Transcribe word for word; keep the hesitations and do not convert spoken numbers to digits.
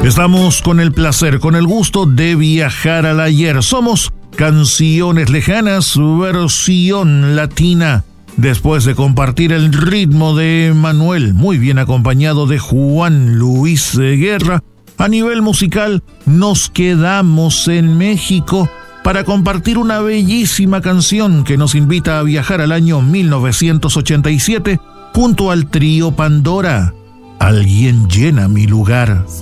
Estamos con el placer, con el gusto de viajar al ayer. Somos Canciones Lejanas, versión latina. Después de compartir el ritmo de Manuel, muy bien acompañado de Juan Luis Guerra, a nivel musical nos quedamos en México para compartir una bellísima canción que nos invita a viajar al año mil novecientos ochenta y siete junto al trío Pandora. Alguien llena mi lugar.